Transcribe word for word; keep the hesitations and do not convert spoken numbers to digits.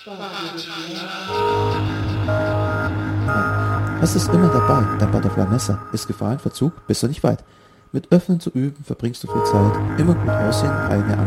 Hast es immer dabei, dein Butterfly-Messer. Ist Gefahr in Verzug, bist du nicht weit. Mit Öffnen zu üben, verbringst du viel Zeit. Immer gut aussehen, eine